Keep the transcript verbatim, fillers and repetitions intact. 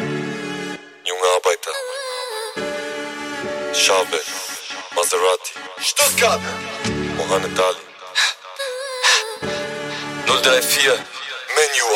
Junge Arbeiter. Chave, Maserati, Stuttgart, Mohamed Ali. null drei vier, Menu.